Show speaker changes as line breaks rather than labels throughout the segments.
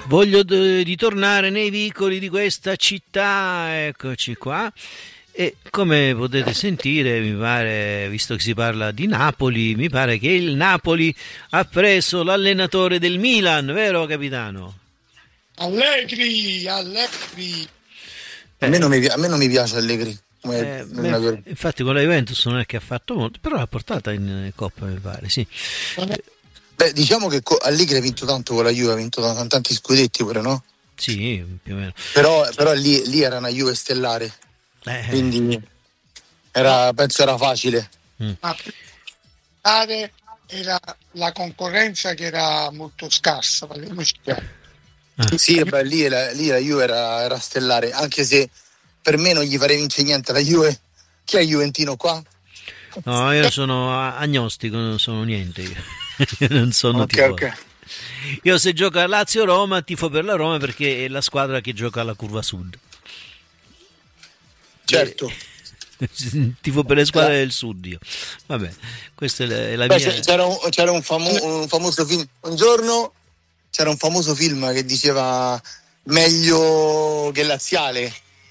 Voglio ritornare nei vicoli di questa città, eccoci qua. E come potete sentire, mi pare, visto che si parla di Napoli, mi pare che il Napoli ha preso l'allenatore del Milan, vero capitano?
Allegri.
A me non mi piace Allegri come allenatore.
Infatti con la Juventus non è che ha fatto molto, però l'ha portata in Coppa, mi pare, sì.
Beh, diciamo che Allegri ha vinto tanto con la Juve, ha vinto tanti scudetti pure, no?
Sì, più o meno.
Però lì era una Juve stellare, quindi penso era facile.
Ma era la concorrenza che era molto scarsa, parliamoci chiaro.
Sì, beh, lì la Juve era stellare, anche se per me non gli farei vincere niente la Juve. Chi è juventino qua?
No, io sono agnostico, non sono niente io. Non sono
okay.
Io se gioco a Lazio-Roma tifo per la Roma perché è la squadra che gioca alla curva sud.
Certo.
Tifo per le squadre del sud io. Vabbè, questa è la mia.
C'era un famoso film un giorno, c'era un famoso film che diceva meglio che laziale.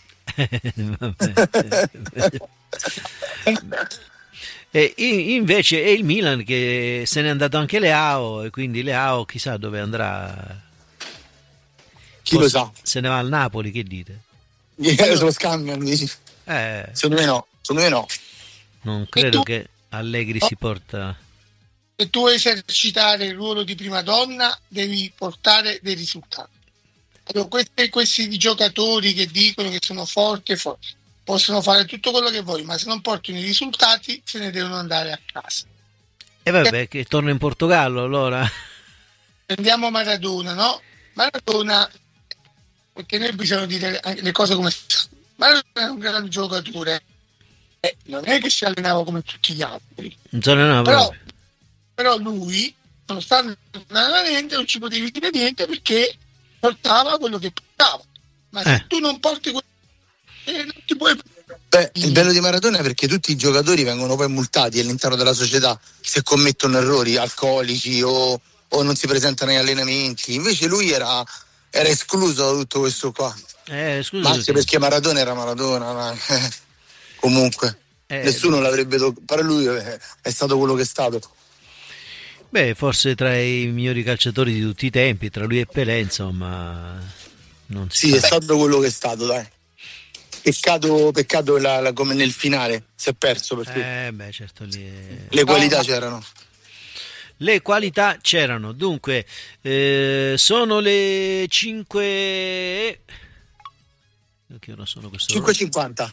E invece è il Milan che se n'è andato anche Leao, e quindi Leao chissà dove andrà.
Chi lo sa?
Se ne va al Napoli, che dite?
Se lo scambiano, dici? Secondo me no.
Non credo che Allegri si porta.
Se tu vuoi esercitare il ruolo di prima donna devi portare dei risultati. Allora, questi giocatori che dicono che sono forti possono fare tutto quello che vuoi, ma se non portano i risultati se ne devono andare a casa.
E vabbè, che torna in Portogallo allora.
Prendiamo Maradona, no? Maradona, perché noi bisogna dire le cose come stanno. Maradona è un gran giocatore, non è che si allenava come tutti gli altri.
Non se ne allenava
però lui, nonostante non ci potevi dire niente perché portava quello che portava. Ma se tu non porti quello non ti puoi.
Il bello di Maradona è perché tutti i giocatori vengono poi multati all'interno della società se commettono errori alcolici o non si presentano agli allenamenti. Invece lui era escluso da tutto questo qua. Ma anche perché Maradona era Maradona, ma comunque nessuno l'avrebbe però lui è stato quello che è stato.
Beh, forse tra i migliori calciatori di tutti i tempi, tra lui e Pelé, insomma, non si sa.
È stato quello che è stato, dai. Peccato come nel finale si è perso perché
certo,
le qualità c'erano.
Le qualità c'erano. Dunque, sono le 5. Che ora sono questo?
5:50.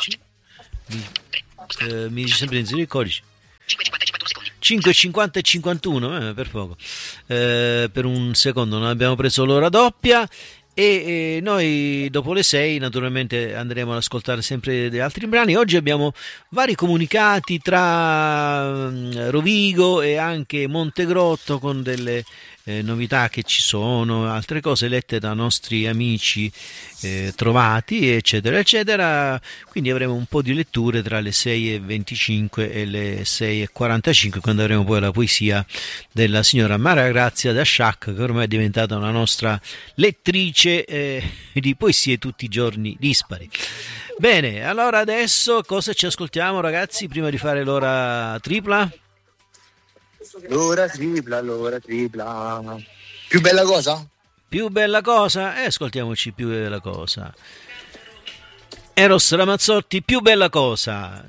5:50. Mi dice sempre il codice. 5:50 e 51, per poco. Per un secondo non abbiamo preso l'ora doppia. E noi dopo le 6 naturalmente andremo ad ascoltare sempre degli altri brani. Oggi abbiamo vari comunicati tra Rovigo e anche Montegrotto con delle novità che ci sono, altre cose lette da nostri amici trovati, eccetera eccetera. Quindi avremo un po' di letture tra le 6:25 e le 6:45, quando avremo poi la poesia della signora Maria Grazia da Sciac, che ormai è diventata una nostra lettrice di poesie tutti i giorni dispari. Bene, allora adesso cosa ci ascoltiamo, ragazzi, prima di fare l'ora tripla?
L'ora tripla. Più bella cosa?
Più bella cosa? Ascoltiamoci più bella cosa. Eros Ramazzotti, più bella cosa.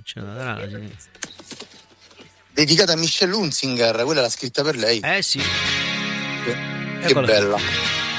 Dedicata a Michelle Hunzinger, quella l'ha scritta per lei.
Sì.
Che bella.